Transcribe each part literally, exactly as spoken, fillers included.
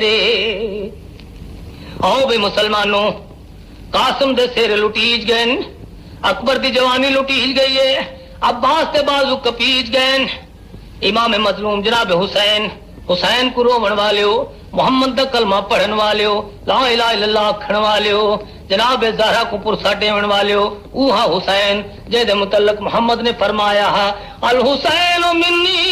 आओ बे मुसलमानों, कासम दे सिर लुटीज गए, अकबर दी जवानी लुटीज गई है, अब्बास दे बाजू कपीज गए, इमाम मजलूम जनाब हुसैन, हुसैन को रोवन वाले हो, मोहम्मद दा कलमा पढ़न वाले हो, ला इलाहा इल्लल्लाह आखण वाले हो, जनाब ज़हरा को पुरसा देवन वाले हो, ऊहा हुसैन जेदे मुतल्लक मोहम्मद ने फरमाया है अल हुसैन मिन्नी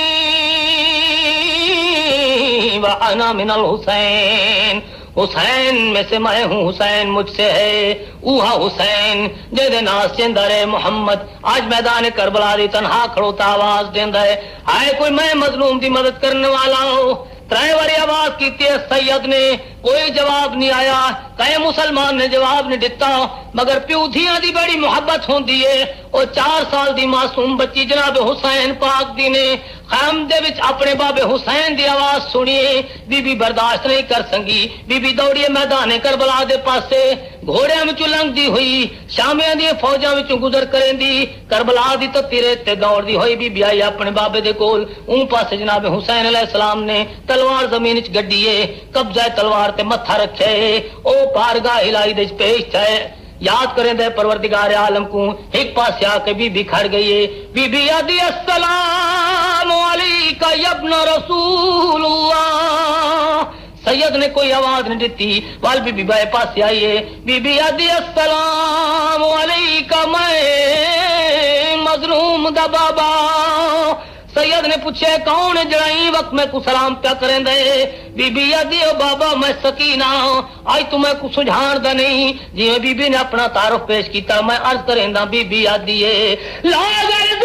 व अना मिनल हुसैन, हुसैन में से मैं हूँ, हुसैन मुझसे है, ऊहा हुसैन जेदे नास चेंदा रहे मोहम्मद आज मैदान करबला दी तनहा खड़ोता आवाज देंदा है, आए कोई मैं मजलूम दी मदद करने वाला हो। त्रै बारी आवाज की सैयद ने, कोई जवाब नहीं आया, कई मुसलमान ने जवाब नहीं दिता, मगर प्यू धियां दी बड़ी मुहब्बत होंदी है। और चार साल दी मासूम बच्ची जनाब हुसैन पाक दी ने खैम दे विच अपने बाबे हुसैन दी आवाज सुनिए, बीबी बर्दाश्त नहीं कर सकी, बीबी दौड़िए मैदान करबला दे पासे, घोड़ियां विचों लंघदी हुई शामियां दी फौजां विचों गुजर करेंदी करबला दी तत्ती रेत ते दौड़दी होई बीबी आई अपने बाबे दे कोल। ऊं पासे जनाब हुसैन अलैहिस्सलाम ने तलवार जमीन च गड्डीए, कब्जा तलवार ते मत्था रखे, ओ बारगाह इलाही दे पेश थे, याद करें दे परवरदिगार आलम को। एक पास आके बीबी खड़ गई है, बीबी आदि अस्सलाम अलैका यब्न रसूलुल्लाह, सैयद ने कोई आवाज नहीं दी, वाल बीबी बाए पास आई है, बीबी आदि अस्सलाम अलैका मैं मजलूम दा बाबा। सैयद ने पूछे कौन है जड़ाई वक्त मैं को सलाम प्या करें दे, बीबी आदि ओ बाबा मैं सकीना, आज तुम्हें कुछ सुझाण दा नहीं, जिवें बीबी ने अपना तारुफ पेश किया मैं अर्ज करेंदा बीबी आदि है ला